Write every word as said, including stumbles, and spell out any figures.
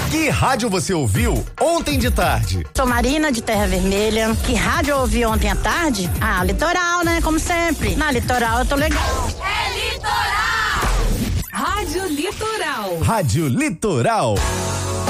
Que rádio você ouviu ontem de tarde? Sou Marina de Terra Vermelha. Que rádio eu ouvi ontem à tarde? Ah, Litoral, né? Como sempre. Na Litoral eu tô legal. É Litoral! Rádio Litoral. Rádio Litoral.